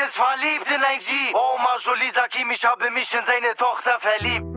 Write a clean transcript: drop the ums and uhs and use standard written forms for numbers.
ist verliebt in ein G. Omar Jolie, sag ihm, ich habe mich in seine Tochter verliebt.